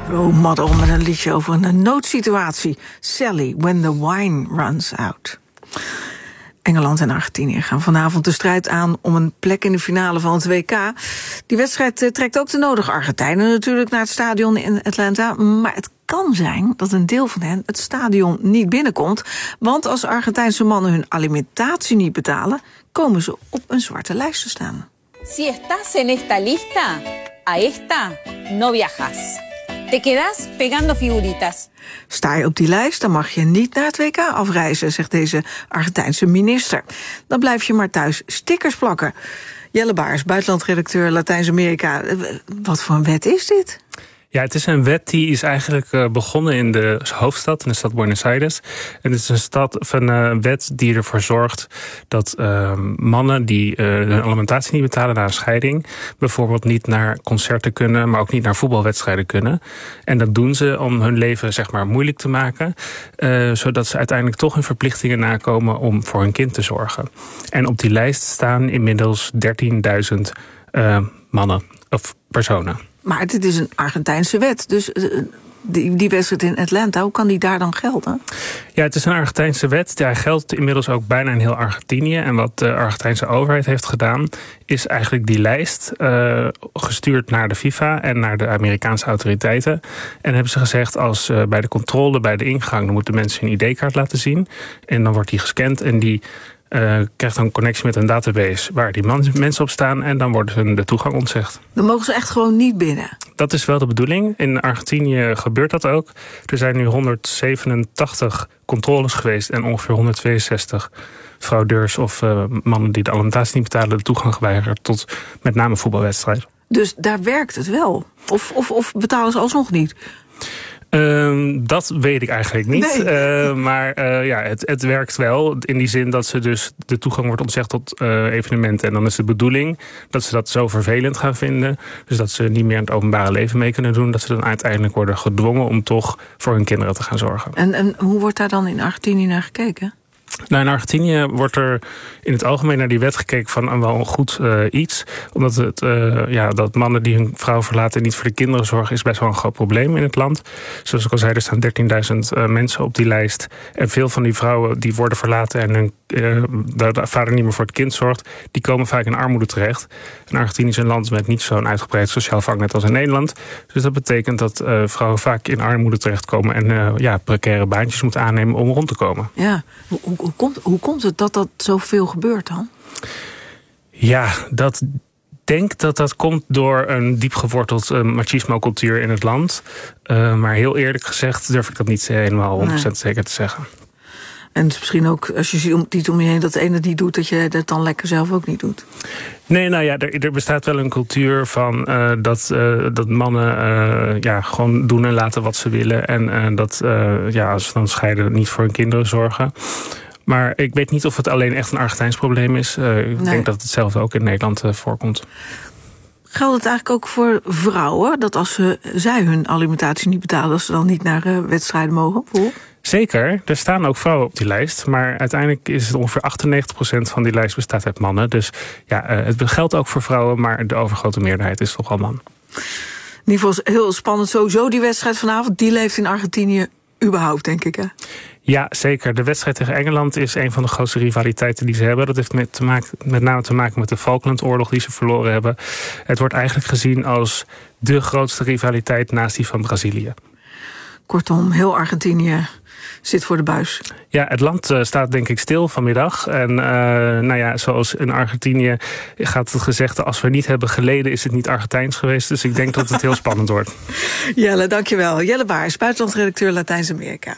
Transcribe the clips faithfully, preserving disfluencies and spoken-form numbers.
Oh, Model met een liedje over een noodsituatie. Sally, When the Wine Runs Out. Engeland en Argentinië gaan vanavond de strijd aan om een plek in de finale van het W K. Die wedstrijd trekt ook de nodige Argentijnen natuurlijk naar het stadion in Atlanta. Maar het kan zijn dat een deel van hen het stadion niet binnenkomt. Want als Argentijnse mannen hun alimentatie niet betalen, komen ze op een zwarte lijst te staan. Si estás en esta lista, a esta no viajas. Te quedas pegando figuritas. Sta je op die lijst, dan mag je niet naar het W K afreizen, zegt deze Argentijnse minister. Dan blijf je maar thuis stickers plakken. Jelle Baars, buitenlandredacteur Latijns-Amerika. Wat voor een wet is dit? Ja, het is een wet die is eigenlijk uh, begonnen in de hoofdstad, in de stad Buenos Aires. En het is een, stad, of een uh, wet die ervoor zorgt dat uh, mannen die uh, hun alimentatie niet betalen na een scheiding, bijvoorbeeld niet naar concerten kunnen, maar ook niet naar voetbalwedstrijden kunnen. En dat doen ze om hun leven zeg maar moeilijk te maken, uh, zodat ze uiteindelijk toch hun verplichtingen nakomen om voor hun kind te zorgen. En op die lijst staan inmiddels dertienduizend uh, mannen of personen. Maar dit is een Argentijnse wet, dus uh, die, die wedstrijd in Atlanta, hoe kan die daar dan gelden? Ja, het is een Argentijnse wet. Die geldt inmiddels ook bijna in heel Argentinië. En wat de Argentijnse overheid heeft gedaan, is eigenlijk die lijst uh, gestuurd naar de FIFA en naar de Amerikaanse autoriteiten. En hebben ze gezegd, als uh, bij de controle, bij de ingang, dan moeten mensen hun I D-kaart laten zien. En dan wordt die gescand en die Uh, krijgt dan een connectie met een database waar die man, mensen op staan en dan wordt hun de toegang ontzegd. Dan mogen ze echt gewoon niet binnen? Dat is wel de bedoeling. In Argentinië gebeurt dat ook. Er zijn nu honderdzevenentachtig controles geweest en ongeveer honderdtweeënzestig fraudeurs of uh, mannen die de alimentatie niet betalen de toegang geweigerd tot met name voetbalwedstrijden. Dus daar werkt het wel? Of, of, of betalen ze alsnog niet? Uh, dat weet ik eigenlijk niet. Nee. Uh, maar uh, ja, het, het werkt wel in die zin dat ze dus de toegang wordt ontzegd tot uh, evenementen. En dan is de bedoeling dat ze dat zo vervelend gaan vinden. Dus dat ze niet meer in het openbare leven mee kunnen doen. Dat ze dan uiteindelijk worden gedwongen om toch voor hun kinderen te gaan zorgen. En, en hoe wordt daar dan in Argentinië naar gekeken? Nou, in Argentinië wordt er in het algemeen naar die wet gekeken van uh, wel een goed uh, iets. Omdat het, uh, ja, dat mannen die hun vrouw verlaten en niet voor de kinderen zorgen is best wel een groot probleem in het land. Zoals ik al zei, er staan dertienduizend uh, mensen op die lijst. En veel van die vrouwen die worden verlaten en hun uh, de, de vader niet meer voor het kind zorgt, die komen vaak in armoede terecht. En Argentinië is een land met niet zo'n uitgebreid sociaal vangnet als in Nederland. Dus dat betekent dat uh, vrouwen vaak in armoede terechtkomen en uh, ja, precaire baantjes moeten aannemen om rond te komen. Ja, hoe, hoe, komt, hoe komt het dat dat zoveel gebeurt dan? Ja, dat denk dat dat komt door een diep geworteld uh, machismo-cultuur in het land. Uh, maar heel eerlijk gezegd durf ik dat niet helemaal honderd procent nee. zeker te zeggen. En het is misschien ook, als je ziet om je heen dat de ene het niet doet, dat je dat dan lekker zelf ook niet doet. Nee, nou ja, er, er bestaat wel een cultuur van uh, dat, uh, dat mannen uh, ja, gewoon doen en laten wat ze willen. En uh, dat uh, ja, als ze dan scheiden niet voor hun kinderen zorgen. Maar ik weet niet of het alleen echt een Argentijns probleem is. Uh, ik nee. denk dat hetzelfde ook in Nederland uh, voorkomt. Geldt het eigenlijk ook voor vrouwen, dat als ze, zij hun alimentatie niet betalen, dat ze dan niet naar uh, wedstrijden mogen? Voor? Zeker, er staan ook vrouwen op die lijst. Maar uiteindelijk is het ongeveer achtennegentig procent van die lijst bestaat uit mannen. Dus ja, het geldt ook voor vrouwen, maar de overgrote meerderheid is toch al man. In ieder geval heel spannend sowieso die wedstrijd vanavond. Die leeft in Argentinië überhaupt, denk ik, hè? Ja, zeker. De wedstrijd tegen Engeland is een van de grootste rivaliteiten die ze hebben. Dat heeft met, te maken, met name te maken met de Falklandoorlog die ze verloren hebben. Het wordt eigenlijk gezien als de grootste rivaliteit naast die van Brazilië. Kortom, heel Argentinië zit voor de buis. Ja, het land uh, staat denk ik stil vanmiddag. En uh, nou ja, zoals in Argentinië gaat het gezegde, als we niet hebben geleden is het niet Argentijns geweest. Dus ik denk dat het heel spannend wordt. Jelle, dankjewel. Jelle Baars, buitenlandredacteur Latijns-Amerika.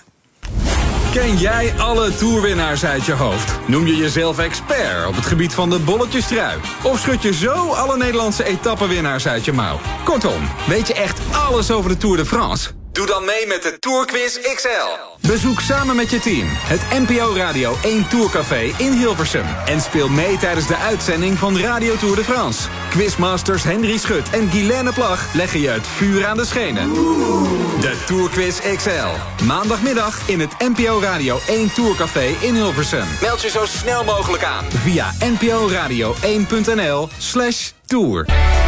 Ken jij alle toerwinnaars uit je hoofd? Noem je jezelf expert op het gebied van de bolletjestrui? Of schud je zo alle Nederlandse etappenwinnaars uit je mouw? Kortom, weet je echt alles over de Tour de France? Doe dan mee met de Tourquiz X L. Bezoek samen met je team het N P O Radio één Tourcafé in Hilversum. En speel mee tijdens de uitzending van Radio Tour de France. Quizmasters Henry Schut en Guilaine Plag leggen je het vuur aan de schenen. De Tourquiz X L. Maandagmiddag in het N P O Radio één Tourcafé in Hilversum. Meld je zo snel mogelijk aan via nporadio één punt n l slash tour.